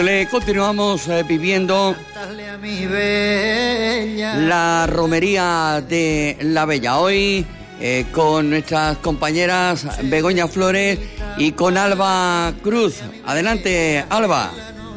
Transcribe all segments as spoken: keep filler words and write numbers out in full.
Continuamos eh, viviendo la romería de La Bella. Hoy eh, con nuestras compañeras Begoña Flores y con Alba Cruz. Adelante, Alba.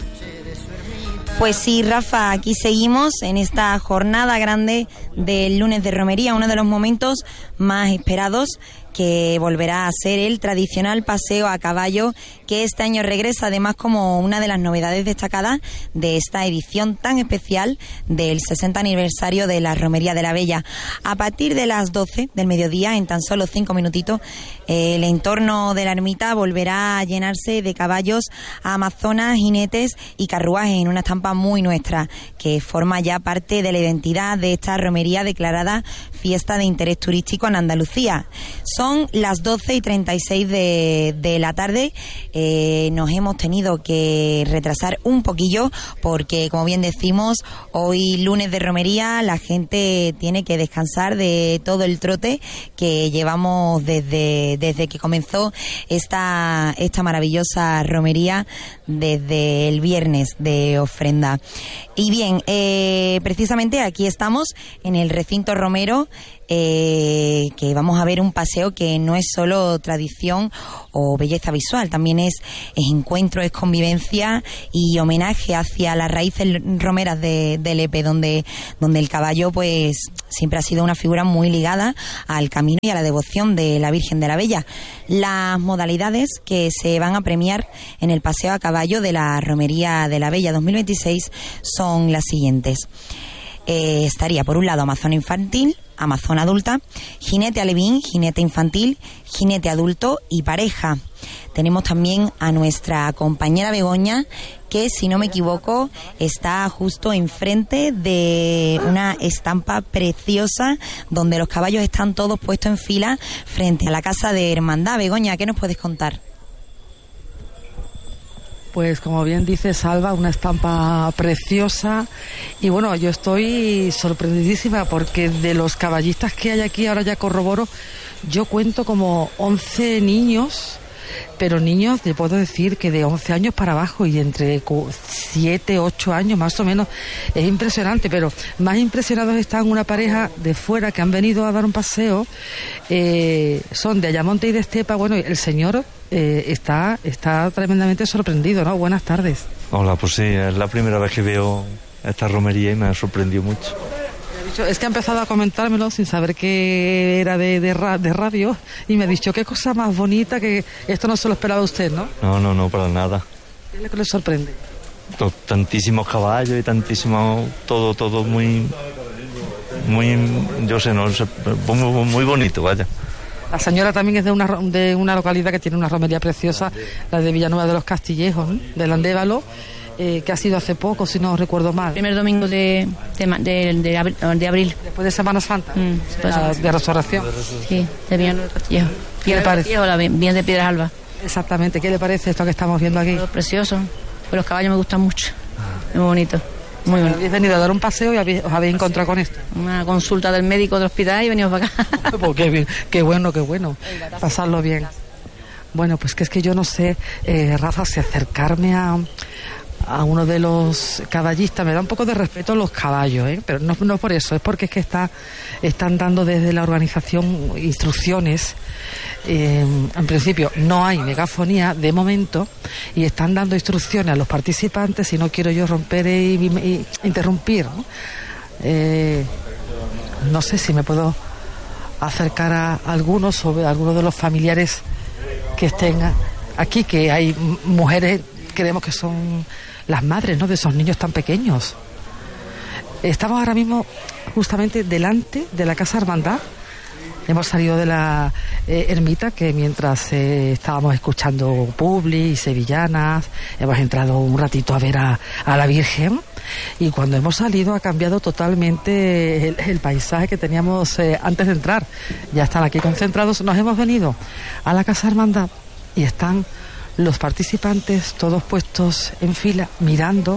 Pues sí, Rafa, aquí seguimos en esta jornada grande del lunes de romería, uno de los momentos más esperados, que volverá a ser el tradicional paseo a caballo, que este año regresa además como una de las novedades destacadas de esta edición tan especial del sesenta aniversario de la Romería de la Bella. A partir de las doce del mediodía, en tan solo cinco minutitos, el entorno de la ermita volverá a llenarse de caballos, amazonas, jinetes y carruajes en una estampa muy nuestra, que forma ya parte de la identidad de esta romería declarada fiesta de interés turístico en Andalucía. Son las doce y treinta y seis de, de la tarde. Eh, nos hemos tenido que retrasar un poquillo porque, como bien decimos, hoy lunes de romería, la gente tiene que descansar de todo el trote que llevamos desde, desde que comenzó esta, esta maravillosa romería desde el viernes de ofrenda. Y bien, eh, precisamente aquí estamos en el recinto romero, Eh, que vamos a ver un paseo que no es solo tradición o belleza visual, también es, es encuentro, es convivencia y homenaje hacia las raíces romeras de, de Lepe, donde, donde el caballo pues siempre ha sido una figura muy ligada al camino y a la devoción de la Virgen de la Bella. Las modalidades que se van a premiar en el paseo a caballo de la Romería de la Bella dos mil veintiséis son las siguientes. Eh, estaría por un lado Amazona infantil, Amazona adulta, jinete alevín, jinete infantil, jinete adulto y pareja. Tenemos también a nuestra compañera Begoña, que si no me equivoco está justo enfrente de una estampa preciosa donde los caballos están todos puestos en fila frente a la casa de hermandad. Begoña, ¿qué nos puedes contar? Pues como bien dice Salva, una estampa preciosa y bueno, yo estoy sorprendidísima porque de los caballistas que hay aquí, ahora ya corroboro, yo cuento como once niños, pero niños, te puedo decir que de once años para abajo y entre siete, ocho años más o menos. Es impresionante, pero más impresionados están una pareja de fuera que han venido a dar un paseo, eh, son de Ayamonte y de Estepa. Bueno, el señor eh, está, está tremendamente sorprendido, ¿no? Buenas tardes. Hola, pues sí, es la primera vez que veo esta romería y me ha sorprendido mucho. Es que ha empezado a comentármelo sin saber que era de, de, de radio y me ha dicho, qué cosa más bonita, que esto no se lo esperaba usted, ¿no? No, no, no, para nada. ¿Qué es lo que le sorprende? Tantísimos caballos y tantísimos, todo, todo muy, muy, yo sé, no sé, muy, muy bonito, vaya. La señora también es de una, de una localidad que tiene una romería preciosa, la de Villanueva de los Castillejos, ¿no? Del Andévalo. Eh, que ha sido hace poco, si no recuerdo mal. Primer domingo de, de, de, de, abril, de abril. Después de Semana Santa, mm, de, la, de Resurrección. Sí, de Villanueva del Castillejo. ¿Qué le parece? O la bien de Piedras Alba. Exactamente, ¿qué le parece esto que estamos viendo aquí? Todo precioso, pues los caballos me gustan mucho, es muy bonito. Muy bonito. Habéis venido a dar un paseo y habéis, os habéis encontrado con esto. Una consulta del médico del hospital y venimos para acá. Pues qué bien, qué bueno, qué bueno, pasarlo bien. Bueno, pues que es que yo no sé, eh, Rafa, si acercarme a... a uno de los caballistas, me da un poco de respeto a los caballos, ¿eh? Pero no, no por eso, es porque es que está, están dando desde la organización instrucciones. Eh, en principio no hay megafonía de momento y están dando instrucciones a los participantes y no quiero yo romper y, y, y interrumpir, ¿no? Eh, no sé si me puedo acercar a algunos o a algunos de los familiares que estén aquí, que hay mujeres, creemos que son las madres, ¿no?, de esos niños tan pequeños. Estamos ahora mismo justamente delante de la Casa Hermandad. Hemos salido de la eh, ermita, que mientras eh, estábamos escuchando Publi y sevillanas, hemos entrado un ratito a ver a, a la Virgen, y cuando hemos salido ha cambiado totalmente el, el paisaje que teníamos eh, antes de entrar. Ya están aquí concentrados. Nos hemos venido a la Casa Hermandad y están los participantes todos puestos en fila mirando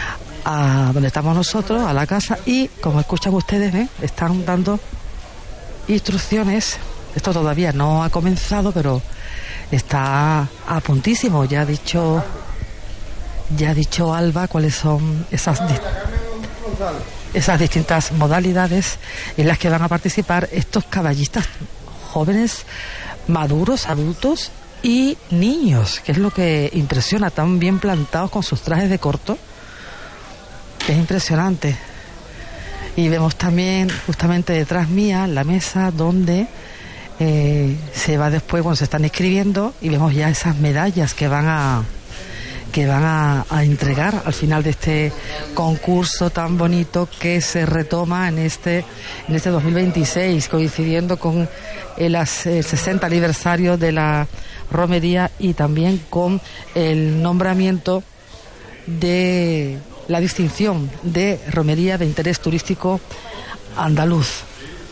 a donde estamos nosotros, a la casa, y como escuchan ustedes, ¿eh?, están dando instrucciones. Esto todavía no ha comenzado, pero está a puntísimo. Ya ha dicho Ya ha dicho Alba cuáles son esas, di- esas distintas modalidades en las que van a participar estos caballistas jóvenes, maduros, adultos y niños, que es lo que impresiona, tan bien plantados con sus trajes de corto. Es impresionante. Y vemos también justamente detrás mía la mesa donde eh, se va después cuando se están inscribiendo, y vemos ya esas medallas que van a que van a, a entregar al final de este concurso tan bonito que se retoma en este en este dos mil veintiséis, coincidiendo con el, el sesenta aniversario de la romería y también con el nombramiento de la distinción de romería de interés turístico andaluz.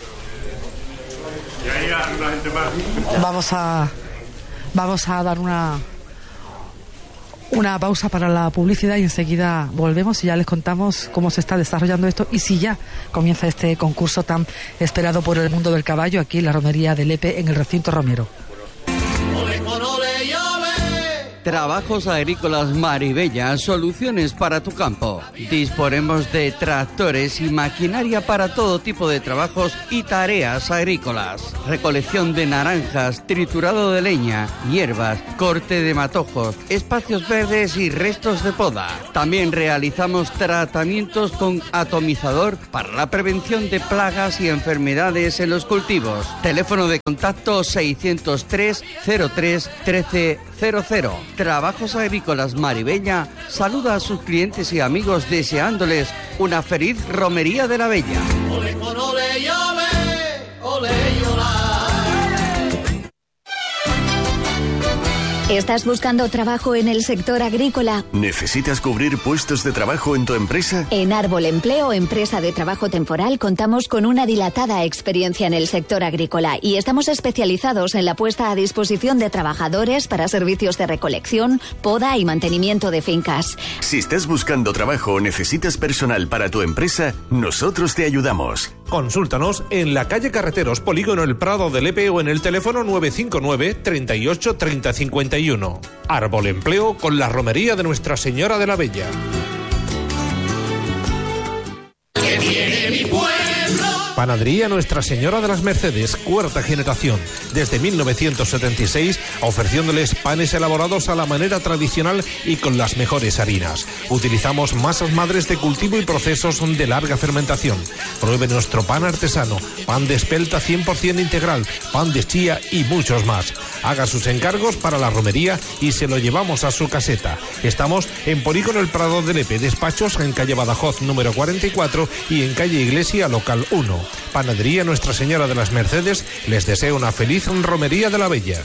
Vamos a vamos a dar una una pausa para la publicidad y enseguida volvemos y ya les contamos cómo se está desarrollando esto y si ya comienza este concurso tan esperado por el mundo del caballo aquí en la romería de Lepe, en el recinto romero. Trabajos Agrícolas Maribella, soluciones para tu campo. Disponemos de tractores y maquinaria para todo tipo de trabajos y tareas agrícolas. Recolección de naranjas, triturado de leña, hierbas, corte de matojos, espacios verdes y restos de poda. También realizamos tratamientos con atomizador para la prevención de plagas y enfermedades en los cultivos. Teléfono de contacto seiscientos tres cero tres trece cero cero. Trabajos Agrícolas Maribella saluda a sus clientes y amigos deseándoles una feliz romería de la Bella. Ole con ole llave, ole ¿Estás buscando trabajo en el sector agrícola? ¿Necesitas cubrir puestos de trabajo en tu empresa? En Árbol Empleo, empresa de trabajo temporal, contamos con una dilatada experiencia en el sector agrícola y estamos especializados en la puesta a disposición de trabajadores para servicios de recolección, poda y mantenimiento de fincas. Si estás buscando trabajo o necesitas personal para tu empresa, nosotros te ayudamos. Consúltanos en la calle Carreteros, Polígono El Prado de Lepe o en el teléfono nueve cinco nueve, treinta y ocho, treinta, cincuenta y uno. Árbol Empleo con la romería de Nuestra Señora de la Bella. ¡Que viene mi pueblo! Panadería Nuestra Señora de las Mercedes, cuarta generación, desde mil novecientos setenta y seis, ofreciéndoles panes elaborados a la manera tradicional y con las mejores harinas. Utilizamos masas madres de cultivo y procesos de larga fermentación. Pruebe nuestro pan artesano, pan de espelta cien por ciento integral, pan de chía y muchos más. Haga sus encargos para la romería y se lo llevamos a su caseta. Estamos en Polígono El Prado de Lepe, despachos en calle Badajoz número cuarenta y cuatro y en calle Iglesia local uno. Panadería Nuestra Señora de las Mercedes les desea una feliz romería de la Bella.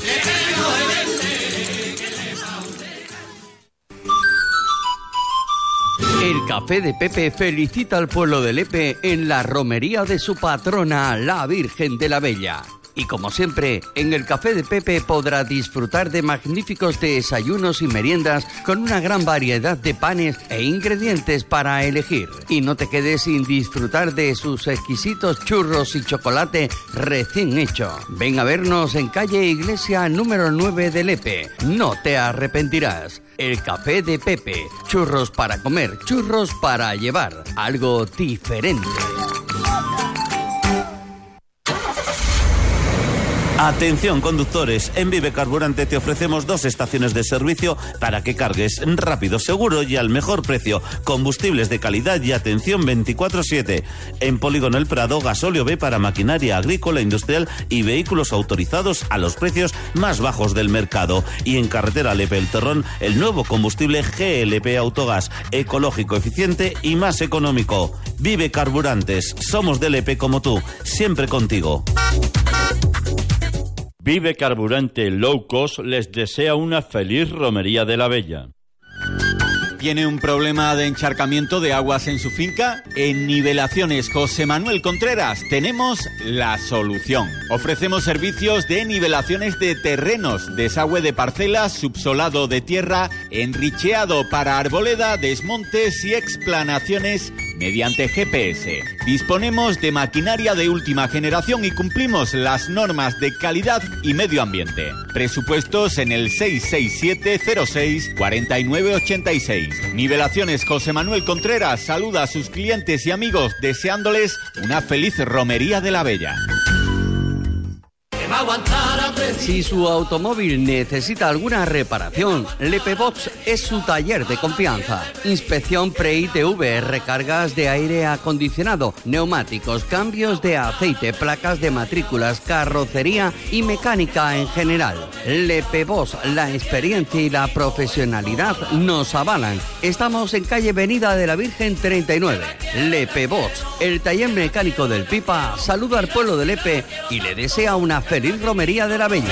El Café de Pepe felicita al pueblo de Lepe en la romería de su patrona, la Virgen de la Bella. Y como siempre, en el Café de Pepe podrá disfrutar de magníficos desayunos y meriendas con una gran variedad de panes e ingredientes para elegir. Y no te quedes sin disfrutar de sus exquisitos churros y chocolate recién hecho. Ven a vernos en calle Iglesia número nueve de Lepe. No te arrepentirás. El Café de Pepe. Churros para comer, churros para llevar. Algo diferente. Atención conductores, en Vive Carburante te ofrecemos dos estaciones de servicio para que cargues rápido, seguro y al mejor precio. Combustibles de calidad y atención veinticuatro siete. En Polígono El Prado, gasóleo B para maquinaria agrícola, industrial y vehículos autorizados a los precios más bajos del mercado. Y en Carretera Lepe El Terrón, el nuevo combustible G L P Autogas, ecológico, eficiente y más económico. Vive Carburantes, somos de Lepe como tú, siempre contigo. Vive Carburante Low Cost les desea una feliz romería de la Bella. ¿Tiene un problema de encharcamiento de aguas en su finca? En Nivelaciones José Manuel Contreras tenemos la solución. Ofrecemos servicios de nivelaciones de terrenos, desagüe de parcelas, subsolado de tierra, enricheado para arboleda, desmontes y explanaciones mediante G P S. Disponemos de maquinaria de última generación y cumplimos las normas de calidad y medio ambiente. Presupuestos en el seis seis siete cero seis cuatro nueve ocho seis. Nivelaciones José Manuel Contreras saluda a sus clientes y amigos deseándoles una feliz romería de la Bella. Si su automóvil necesita alguna reparación, Lepebox es su taller de confianza. Inspección pre-I T V, recargas de aire acondicionado, neumáticos, cambios de aceite, placas de matrículas, carrocería y mecánica en general. Lepebox, la experiencia y la profesionalidad nos avalan. Estamos en calle Avenida de la Virgen treinta y nueve. Lepebox, el taller mecánico del Pipa, saluda al pueblo de Lepe y le desea una feliz romería de la Bella.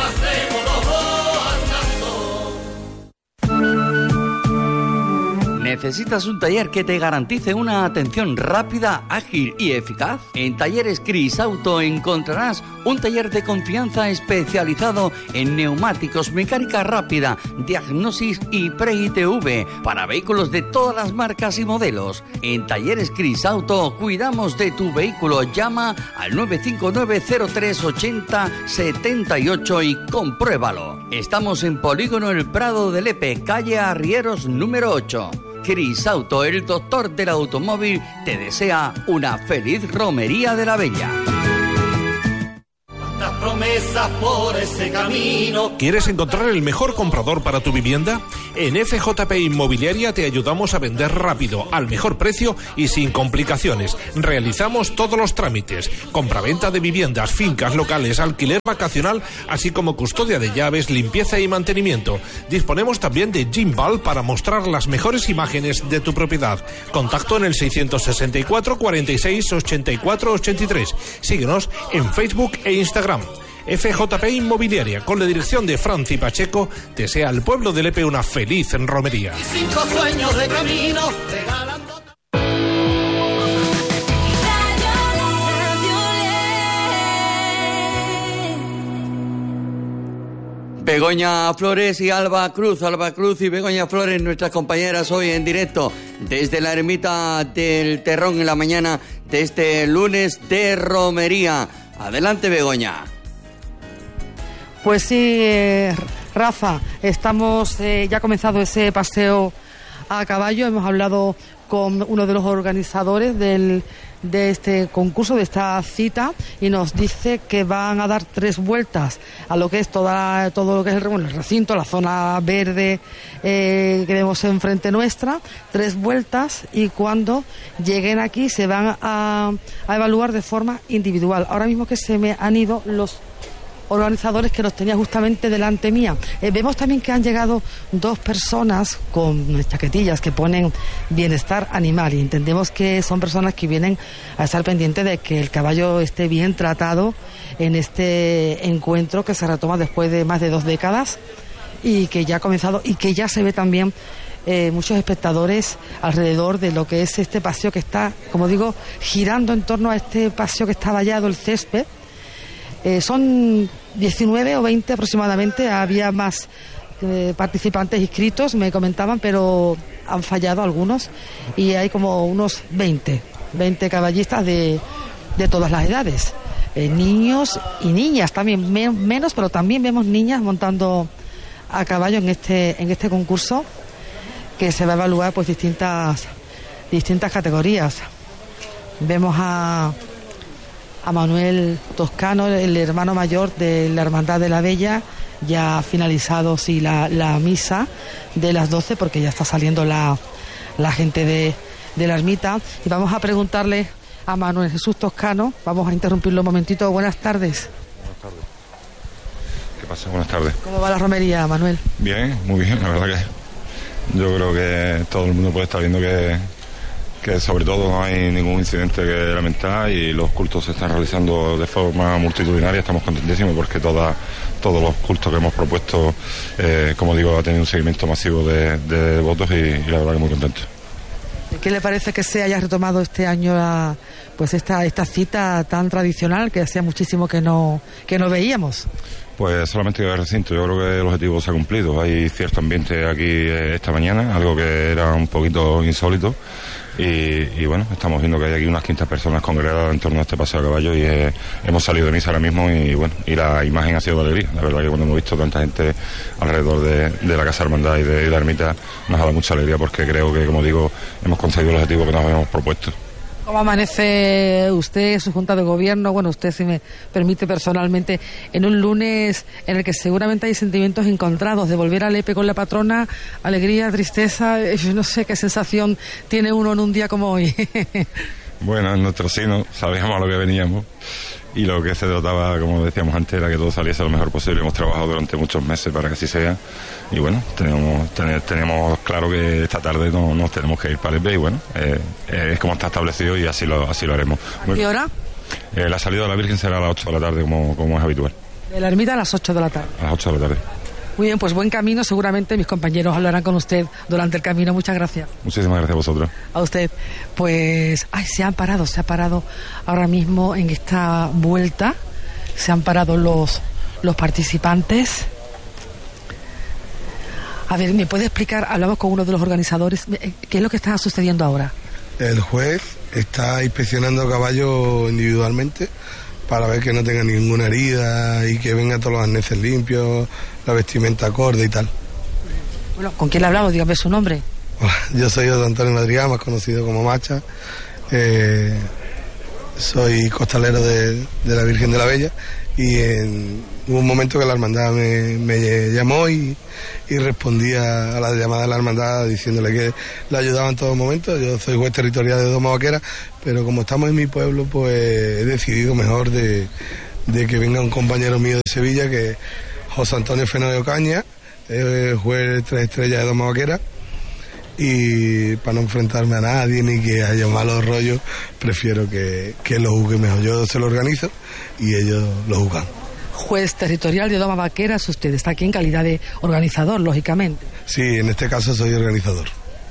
¿Necesitas un taller que te garantice una atención rápida, ágil y eficaz? En Talleres Cris Auto encontrarás un taller de confianza especializado en neumáticos, mecánica rápida, diagnosis y pre-I T V para vehículos de todas las marcas y modelos. En Talleres Cris Auto cuidamos de tu vehículo. Llama al nueve cinco nueve cero tres ochenta setenta y ocho y compruébalo. Estamos en Polígono El Prado de Lepe, calle Arrieros número ocho. Cris Auto, el doctor del automóvil, te desea una feliz romería de la Bella. Promesas por ese camino. ¿Quieres encontrar el mejor comprador para tu vivienda? En F J P Inmobiliaria te ayudamos a vender rápido, al mejor precio y sin complicaciones. Realizamos todos los trámites: compraventa de viviendas, fincas, locales, alquiler vacacional, así como custodia de llaves, limpieza y mantenimiento. Disponemos también de Gimbal para mostrar las mejores imágenes de tu propiedad. Contacto en el seiscientos sesenta y cuatro cuarenta y seis ochenta y cuatro ochenta y tres. Síguenos en Facebook e Instagram. F J P Inmobiliaria, con la dirección de Franci Pacheco, desea al pueblo de Lepe una feliz romería. Cinco sueños de camino regalando. Begoña Flores y Alba Cruz, Alba Cruz y Begoña Flores, nuestras compañeras hoy en directo desde la ermita del Terrón en la mañana de este lunes de romería. Adelante, Begoña. Pues sí, eh, Rafa, estamos, eh, ya ha comenzado ese paseo a caballo. Hemos hablado con uno de los organizadores del, de este concurso, de esta cita, y nos dice que van a dar tres vueltas a lo que es toda, todo lo que es el, bueno, el recinto, la zona verde eh, que vemos enfrente nuestra, tres vueltas, y cuando lleguen aquí se van a, a evaluar de forma individual. Ahora mismo que se me han ido los organizadores que los tenía justamente delante mía. Eh, vemos también que han llegado dos personas con chaquetillas que ponen bienestar animal, y entendemos que son personas que vienen a estar pendientes de que el caballo esté bien tratado en este encuentro que se retoma después de más de dos décadas y que ya ha comenzado, y que ya se ve también eh, muchos espectadores alrededor de lo que es este paseo que está, como digo, girando en torno a este paseo que está vallado, el césped. Eh, son diecinueve o veinte aproximadamente, había más eh, participantes inscritos, me comentaban, pero han fallado algunos, y hay como unos veinte caballistas de, de todas las edades, eh, niños y niñas también, me, menos, pero también vemos niñas montando a caballo en este, en este concurso, que se va a evaluar pues distintas, distintas categorías. Vemos a a Manuel Toscano, el hermano mayor de la Hermandad de la Bella. Ya ha finalizado sí la, la misa de las doce, porque ya está saliendo la, la gente de, de la ermita, y vamos a preguntarle a Manuel Jesús Toscano. Vamos a interrumpirlo un momentito. Buenas tardes. Buenas tardes. ¿Qué pasa? Buenas tardes. ¿Cómo va la romería, Manuel? Bien, muy bien, la verdad que yo creo que todo el mundo puede estar viendo que que sobre todo no hay ningún incidente que lamentar, y los cultos se están realizando de forma multitudinaria. Estamos contentísimos porque toda, todos los cultos que hemos propuesto, eh, como digo, ha tenido un seguimiento masivo de, de votos, y, y la verdad que muy contentos. ¿Qué le parece que se haya retomado este año la, pues esta, esta cita tan tradicional que hacía muchísimo que no, que no veíamos? Pues solamente el recinto, yo creo que el objetivo se ha cumplido. Hay cierto ambiente aquí eh, esta mañana, algo que era un poquito insólito. y, y bueno, estamos viendo que hay aquí unas quinientas personas congregadas en torno a este paseo a caballo y eh, hemos salido de misa ahora mismo y bueno, y la imagen ha sido de alegría. La verdad que cuando hemos visto tanta gente alrededor de, de la Casa Hermandad y de, y de la ermita nos ha dado mucha alegría porque creo que, como digo, hemos conseguido el objetivo que nos habíamos propuesto. ¿Cómo amanece usted, su Junta de Gobierno, bueno, usted, si me permite personalmente, en un lunes en el que seguramente hay sentimientos encontrados, de volver a Lepe con la patrona, alegría, tristeza, yo no sé qué sensación tiene uno en un día como hoy? Bueno, en nuestro seno sabíamos a lo que veníamos y lo que se trataba, como decíamos antes, era que todo saliese lo mejor posible. Hemos trabajado durante muchos meses para que así sea y bueno, tenemos, ten, tenemos claro que esta tarde no, nos tenemos que ir para Lepe y bueno, eh, eh, es como está establecido y así lo, así lo haremos. ¿A qué hora? Eh, la salida de la Virgen será a las ocho de la tarde, como, como es habitual. De la ermita a las ocho de la tarde. A las ocho de la tarde. Muy bien, pues buen camino, seguramente mis compañeros hablarán con usted durante el camino. Muchas gracias. Muchísimas gracias a vosotros. A usted. Pues, ay, se han parado, se ha parado ahora mismo en esta vuelta, se han parado los, los participantes. A ver, ¿me puede explicar? Hablamos con uno de los organizadores, ¿qué es lo que está sucediendo ahora? El juez está inspeccionando caballos individualmente para ver que no tengan ninguna herida y que vengan todos los arneses limpios, la vestimenta acorde y tal. Bueno, ¿con quién le hablamos? Dígame su nombre. Hola, yo soy José Antonio Madrigal, más conocido como Macha. Eh, soy costalero de, de la Virgen de la Bella y en, hubo un momento que la hermandad me, me llamó y, y respondí a, a la llamada de la hermandad diciéndole que la ayudaba en todo momento. Yo soy juez territorial de Doma Vaquera, pero como estamos en mi pueblo, pues he decidido mejor de, de que venga un compañero mío de Sevilla, que es José Antonio Fenoyo Caña, eh, juez tres estrellas de Doma Vaquera, y para no enfrentarme a nadie ni que haya malos rollos, prefiero que, que lo juzgue mejor. Yo se lo organizo y ellos lo juzgan. Juez territorial de Doma Vaquera, usted está aquí en calidad de organizador, lógicamente. Sí, en este caso soy organizador.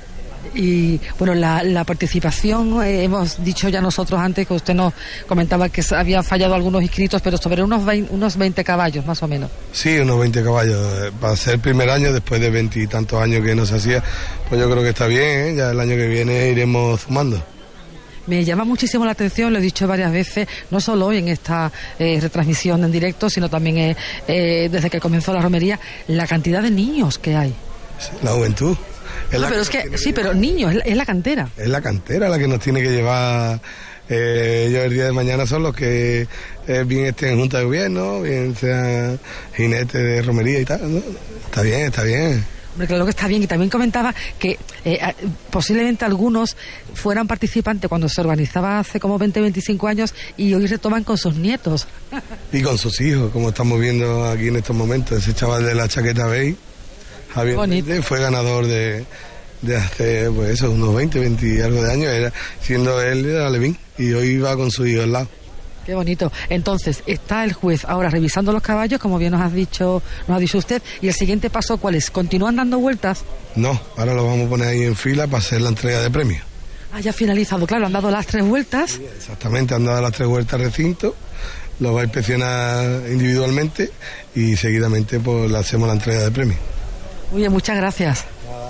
Y bueno, la, la participación, eh, hemos dicho ya nosotros antes que usted nos comentaba que habían fallado algunos inscritos, pero sobre unos veinte, unos veinte caballos más o menos. Sí, unos veinte caballos. Va a ser el primer año, después de veintitantos años que no se hacía, pues yo creo que está bien, ¿eh? Ya el año que viene iremos sumando. Me llama muchísimo la atención, lo he dicho varias veces, no solo hoy en esta eh, retransmisión en directo, sino también eh, eh, desde que comenzó la romería, la cantidad de niños que hay. La juventud. Es no, pero es que, sí, pero niños, es la, es la cantera. Es la cantera la que nos tiene que llevar. Eh, ellos el día de mañana son los que eh, bien estén en junta de gobierno, bien sean jinetes de romería y tal, ¿no? Está bien, está bien. Hombre, claro que está bien. Y también comentaba que eh, posiblemente algunos fueran participantes cuando se organizaba hace como veinte, veinticinco años y hoy retoman con sus nietos. Y con sus hijos, como estamos viendo aquí en estos momentos. Ese chaval de la chaqueta beige, Javier Méndez, fue ganador de, de hace, pues eso, unos veinte, veinte y algo de años, era, siendo él de Alevín, y hoy va con su hijo al lado. Qué bonito. Entonces, está el juez ahora revisando los caballos, como bien nos has dicho, nos ha dicho usted, y el siguiente paso, ¿cuál es? ¿Continúan dando vueltas? No, ahora lo vamos a poner ahí en fila para hacer la entrega de premios. Ah, ya ha finalizado, claro, han dado las tres vueltas. Sí, exactamente, han dado las tres vueltas al recinto, lo va a inspeccionar individualmente y seguidamente pues le hacemos la entrega de premios. Muy bien, muchas gracias.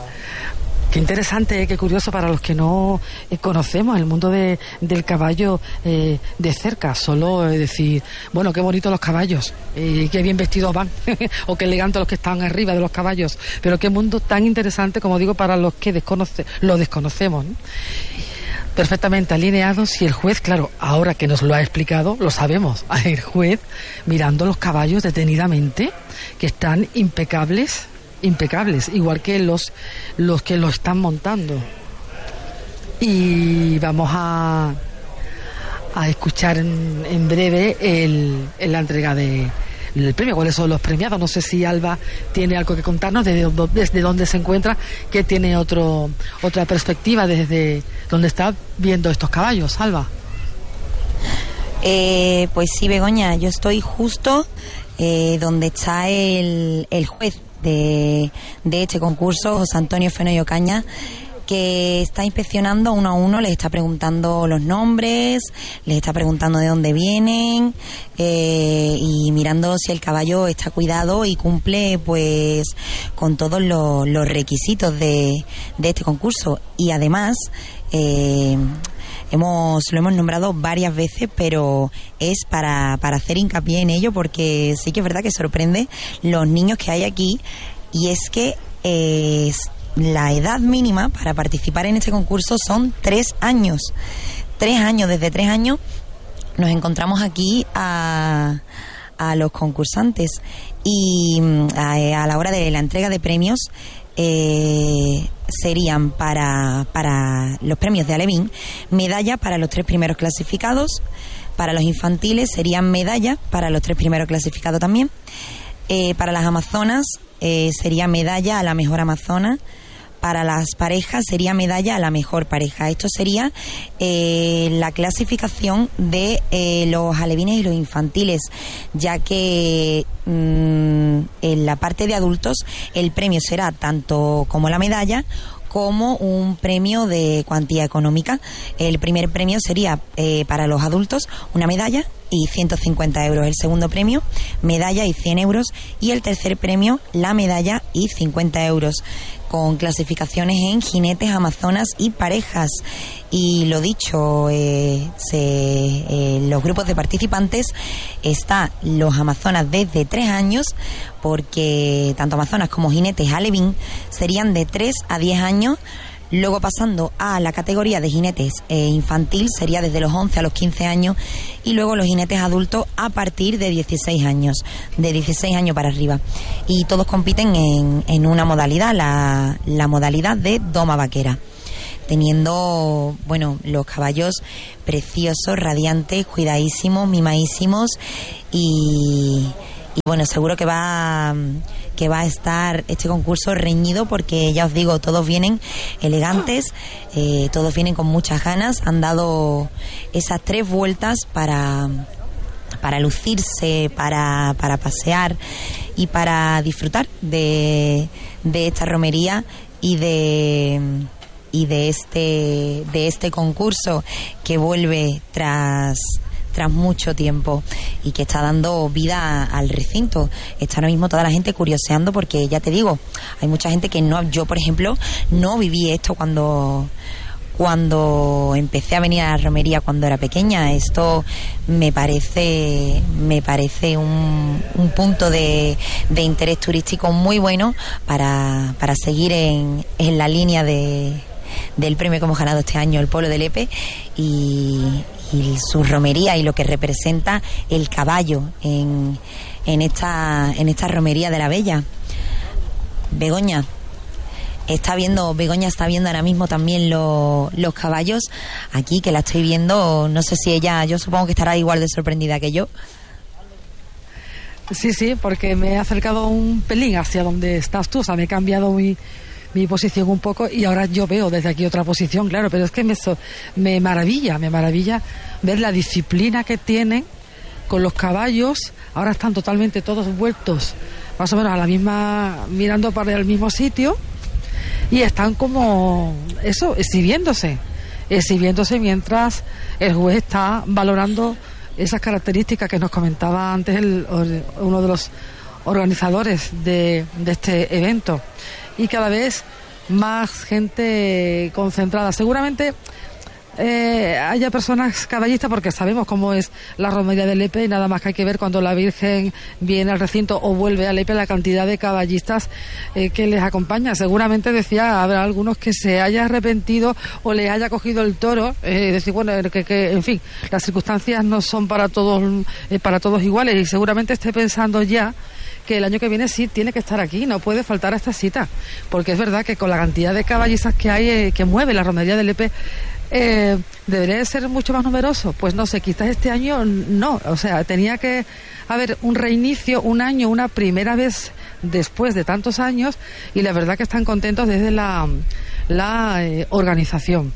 Qué interesante, eh, qué curioso para los que no eh, conocemos el mundo de, del caballo eh, de cerca. Solo eh, decir, bueno, qué bonitos los caballos, eh, qué bien vestidos van, o qué elegantes los que están arriba de los caballos. Pero qué mundo tan interesante, como digo, para los que desconoce, lo desconocemos, ¿no? Perfectamente alineados, y el juez, claro, ahora que nos lo ha explicado, lo sabemos. El juez mirando los caballos detenidamente, que están impecables. impecables, igual que los los que lo están montando. Y vamos a a escuchar en, en breve el, el la entrega de el premio, cuáles son los premiados. No sé si Alba tiene algo que contarnos desde, desde dónde se encuentra, que tiene otro otra perspectiva desde donde está viendo estos caballos. Alba. Eh, pues sí, Begoña, yo estoy justo eh, donde está el, el juez de, de este concurso, José Antonio Fenoyo Caña, que está inspeccionando uno a uno, les está preguntando los nombres, les está preguntando de dónde vienen eh, y mirando si el caballo está cuidado y cumple pues con todos los, los requisitos de, de este concurso. Y además eh, hemos lo hemos nombrado varias veces, pero es para, para hacer hincapié en ello, porque sí que es verdad que sorprende los niños que hay aquí, y es que eh, la edad mínima para participar en este concurso son tres años. Tres años, desde tres años nos encontramos aquí a, a los concursantes, y a, a la hora de la entrega de premios eh, serían para, para los premios de Alevín, medalla para los tres primeros clasificados. Para los infantiles serían medalla para los tres primeros clasificados también. Eh, para las amazonas eh, sería medalla a la mejor amazona. Para las parejas sería medalla a la mejor pareja. Esto sería eh, la clasificación de eh, los alevines y los infantiles, ya que mmm, en la parte de adultos el premio será tanto como la medalla como un premio de cuantía económica. El primer premio sería eh, para los adultos una medalla y ciento cincuenta euros. El segundo premio, medalla y cien euros. Y el tercer premio, la medalla y cincuenta euros. Con clasificaciones en jinetes, amazonas y parejas. Y lo dicho, eh, se, eh, los grupos de participantes está los amazonas desde tres años, porque tanto amazonas como jinetes alevín serían de tres a diez años. Luego, pasando a la categoría de jinetes eh, infantil, sería desde los once a los quince años, y luego los jinetes adultos a partir de dieciséis años, de dieciséis años para arriba. Y todos compiten en, en una modalidad, la, la modalidad de doma vaquera, teniendo, bueno, los caballos preciosos, radiantes, cuidadísimos, mimadísimos, y, y bueno, seguro que va... que va a estar este concurso reñido, porque ya os digo, todos vienen elegantes, eh, todos vienen con muchas ganas, han dado esas tres vueltas para, para lucirse, para, para pasear y para disfrutar de, de esta romería y de y de este de este concurso que vuelve tras tras mucho tiempo y que está dando vida al recinto. Está ahora mismo toda la gente curioseando, porque ya te digo, hay mucha gente que no, yo por ejemplo no viví esto cuando cuando empecé a venir a la romería cuando era pequeña. Esto me parece me parece un, un punto de, de interés turístico muy bueno para, para seguir en, en la línea de del premio que hemos ganado este año, el Pueblo de Lepe, y, y su romería y lo que representa el caballo en, en esta en esta romería de la Bella. Begoña está viendo Begoña está viendo ahora mismo también lo, los caballos aquí, que la estoy viendo. No sé si ella, yo supongo que estará igual de sorprendida que yo. Sí, sí, porque me he acercado un pelín hacia donde estás tú, o sea, me he cambiado mi mi posición un poco, y ahora yo veo desde aquí otra posición, claro, pero es que me, so, me maravilla, me maravilla ver la disciplina que tienen con los caballos. Ahora están totalmente todos vueltos más o menos a la misma, mirando para el mismo sitio, y están como eso, exhibiéndose, exhibiéndose mientras el juez está valorando esas características que nos comentaba antes el, uno de los organizadores de, de este evento. Y cada vez más gente concentrada. Seguramente eh, haya personas caballistas, porque sabemos cómo es la romería de Lepe, y nada más que hay que ver cuando la Virgen viene al recinto o vuelve a Lepe, la cantidad de caballistas eh, que les acompaña. Seguramente, decía, habrá algunos que se haya arrepentido o les haya cogido el toro, eh, decir, bueno, que, que en fin, las circunstancias no son para todos, eh, para todos iguales, y seguramente esté pensando ya que el año que viene sí tiene que estar aquí, no puede faltar a esta cita, porque es verdad que con la cantidad de caballistas que hay, eh, que mueve la romería de Lepe, eh, debería de ser mucho más numeroso. Pues no sé, quizás este año no, o sea, tenía que haber un reinicio, un año, una primera vez después de tantos años, y la verdad que están contentos desde la, la eh, organización.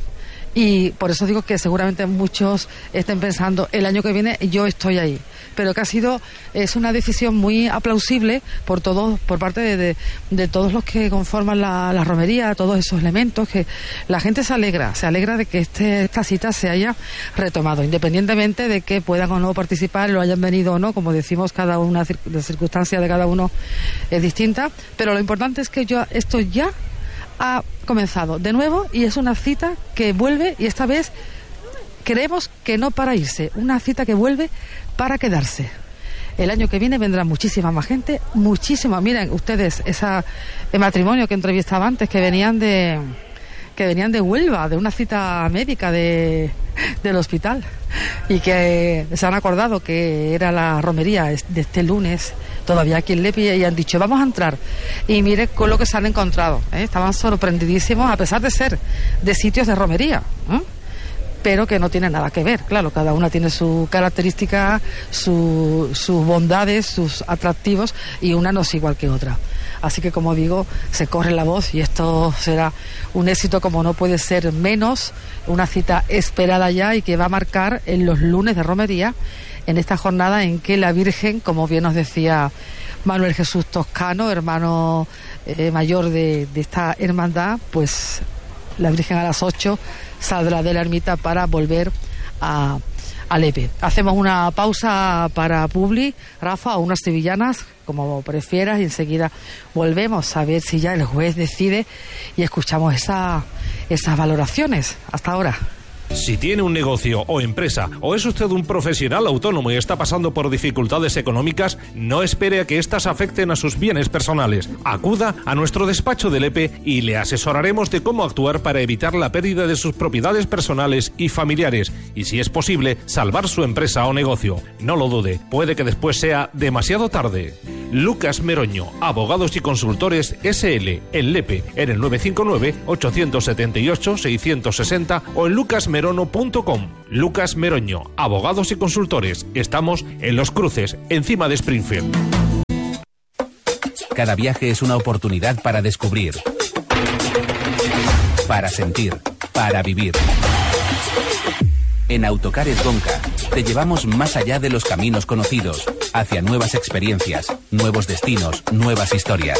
Y por eso digo que seguramente muchos estén pensando, el año que viene yo estoy ahí. Pero que ha sido, es una decisión muy aplausible por todos, por parte de, de, de todos los que conforman la, la romería, todos esos elementos, que la gente se alegra, se alegra de que este, esta cita se haya retomado, independientemente de que puedan o no participar, lo hayan venido o no, como decimos, cada una, la circunstancia de cada uno es distinta, pero lo importante es que yo, esto ya ha comenzado de nuevo y es una cita que vuelve y esta vez creemos que no para irse, una cita que vuelve para quedarse. El año que viene vendrá muchísima más gente, muchísima. Miren ustedes esa el matrimonio que entrevistaba antes, que venían de que venían de Huelva, de una cita médica de del hospital, y que se han acordado que era la romería de este lunes, todavía aquí en Lepe, y han dicho, vamos a entrar. Y mire con lo que se han encontrado, ¿eh? Estaban sorprendidísimos, a pesar de ser de sitios de romería, ¿eh? Pero que no tiene nada que ver, claro, cada una tiene su característica, su, sus bondades, sus atractivos, y una no es igual que otra. Así que, como digo, se corre la voz y esto será un éxito como no puede ser menos, una cita esperada ya y que va a marcar en los lunes de romería, en esta jornada en que la Virgen, como bien nos decía Manuel Jesús Toscano, hermano eh, mayor de, de esta hermandad, pues la Virgen a las ocho saldrá de la ermita para volver a, a Lepe. Hacemos una pausa para Publi, Rafa, o unas sevillanas, como prefieras, y enseguida volvemos a ver si ya el juez decide y escuchamos esa, esas valoraciones. Hasta ahora. Si tiene un negocio o empresa o es usted un profesional autónomo y está pasando por dificultades económicas, no espere a que éstas afecten a sus bienes personales. Acuda a nuestro despacho de Lepe y le asesoraremos de cómo actuar para evitar la pérdida de sus propiedades personales y familiares y, si es posible, salvar su empresa o negocio. No lo dude, puede que después sea demasiado tarde. Lucas Meroño, abogados y consultores S L, en Lepe, en el nueve cinco nueve, ocho siete ocho, seis seis cero o en lucas merono punto com. Lucas Meroño, abogados y consultores. Estamos en Los Cruces, encima de Springfield. Cada viaje es una oportunidad para descubrir, para sentir, para vivir. En Autocares Gonca te llevamos más allá de los caminos conocidos, hacia nuevas experiencias, nuevos destinos, nuevas historias.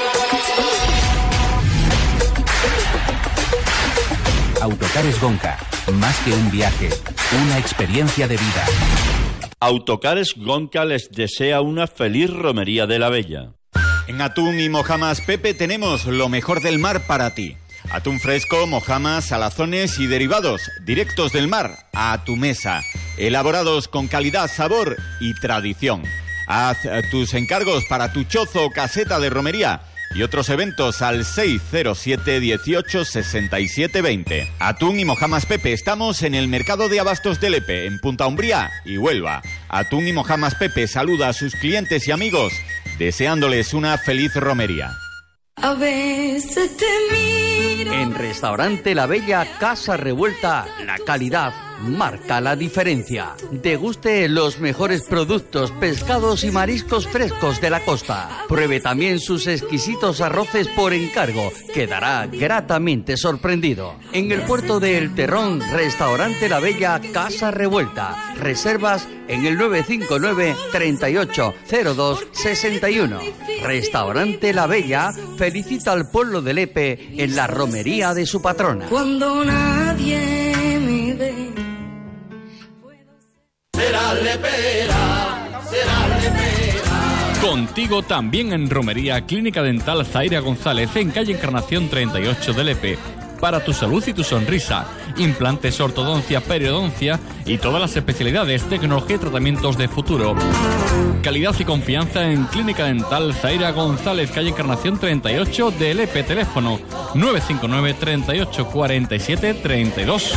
Autocares Gonca, más que un viaje, una experiencia de vida. Autocares Gonca les desea una feliz romería de la Bella. En Atún y Mojamas Pepe tenemos lo mejor del mar para ti. Atún fresco, mojamas, salazones y derivados directos del mar a tu mesa, elaborados con calidad, sabor y tradición. Haz tus encargos para tu chozo o caseta de romería y otros eventos al seis cero siete, dieciocho, sesenta y siete, veinte. Atún y Mojamas Pepe, estamos en el Mercado de Abastos de Lepe, en Punta Umbría y Huelva. Atún y Mojamas Pepe saluda a sus clientes y amigos, deseándoles una feliz romería. A veces te miro. En Restaurante La Bella Casa Revuelta, la calidad marca la diferencia. Deguste los mejores productos, pescados y mariscos frescos de la costa. Pruebe también sus exquisitos arroces por encargo. Quedará gratamente sorprendido. En el puerto de El Terrón, Restaurante La Bella Casa Revuelta. Reservas en el nueve cinco nueve, treinta y ocho, cero dos, sesenta y uno. Restaurante La Bella felicita al pueblo de Lepe en la romería de su patrona. Cuando nadie me ve. Será lepera, será lepera. Contigo también en Romería Clínica Dental Zaira González, en calle Encarnación treinta y ocho de Lepe. Para tu salud y tu sonrisa, implantes, ortodoncia, periodoncia y todas las especialidades, tecnología y tratamientos de futuro. Calidad y confianza en Clínica Dental Zaira González, calle Encarnación treinta y ocho de Lepe. Teléfono nueve cinco nueve, treinta y ocho, cuarenta y siete, treinta y dos.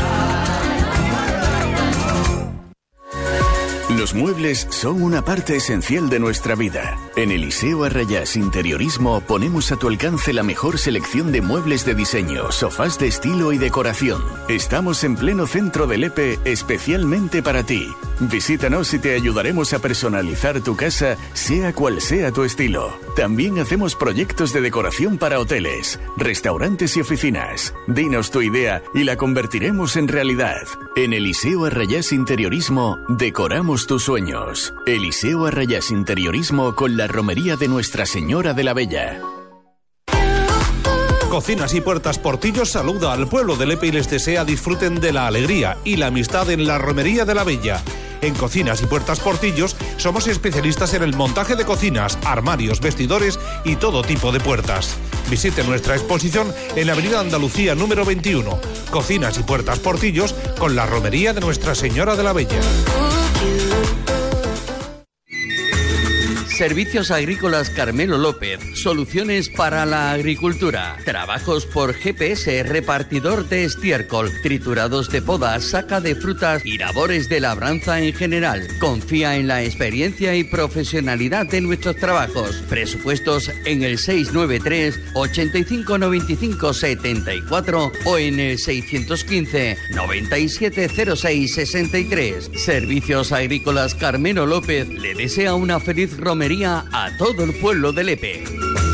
Los muebles son una parte esencial de nuestra vida. En Eliseo Arrayás Interiorismo ponemos a tu alcance la mejor selección de muebles de diseño, sofás de estilo y decoración. Estamos en pleno centro de Lepe especialmente para ti. Visítanos y te ayudaremos a personalizar tu casa, sea cual sea tu estilo. También hacemos proyectos de decoración para hoteles, restaurantes y oficinas. Dinos tu idea y la convertiremos en realidad. En Eliseo Arrayás Interiorismo, decoramos tus sueños. Eliseo Arrayás Interiorismo con la romería de Nuestra Señora de la Bella. Cocinas y Puertas Portillos saluda al pueblo de Lepe y les desea disfruten de la alegría y la amistad en la romería de la Bella. En Cocinas y Puertas Portillos somos especialistas en el montaje de cocinas, armarios, vestidores y todo tipo de puertas. Visite nuestra exposición en la Avenida Andalucía número veintiuno. Cocinas y Puertas Portillos con la romería de Nuestra Señora de la Bella. Servicios Agrícolas Carmelo López, soluciones para la agricultura. Trabajos por G P S, repartidor de estiércol, triturados de podas, saca de frutas y labores de labranza en general. Confía en la experiencia y profesionalidad de nuestros trabajos. Presupuestos en el seis nueve tres, ochenta y cinco noventa y cinco setenta y cuatro o en el seiscientos quince, noventa y siete cero seis sesenta y tres. Servicios Agrícolas Carmelo López le desea una feliz romería a todo el pueblo de Lepe.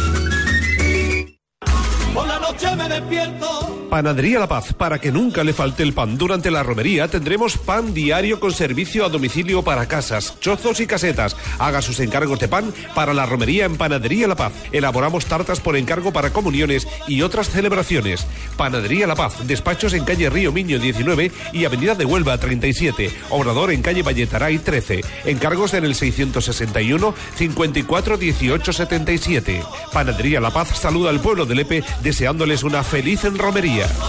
Por la noche me despierto. Panadería La Paz, para que nunca le falte el pan. Durante la romería tendremos pan diario con servicio a domicilio para casas, chozos y casetas. Haga sus encargos de pan para la romería en Panadería La Paz. Elaboramos tartas por encargo para comuniones y otras celebraciones. Panadería La Paz, despachos en calle Río Miño diecinueve y Avenida de Huelva treinta y siete. Obrador en calle Valletaray trece. Encargos en el seiscientos sesenta y uno, cincuenta y cuatro, dieciocho, setenta y siete. Panadería La Paz saluda al pueblo de Lepe deseándoles una feliz romería.